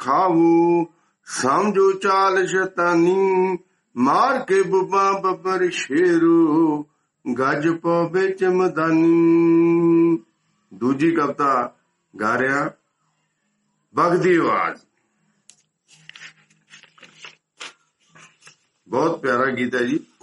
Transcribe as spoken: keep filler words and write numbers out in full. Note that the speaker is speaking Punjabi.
ਖਾਵੋ, ਸਮਝੋ ਚਾਲ ਸ਼ੈਤਾਨੀ, ਮਾਰ ਕੇ ਬੁੱਬਾ ਬੱਬਰ ਸ਼ੇਰੂ, ਗੱਜ ਪਵੇ ਚਮਦਾਨੀ। ਦੂਜੀ ਕਵਿਤਾ ਗਾ ਰਿਹਾ ਵਗਦੀ ਆਵਾਜ਼। ਬਹੁਤ ਪਿਆਰਾ ਗੀਤ ਹੈ ਜੀ।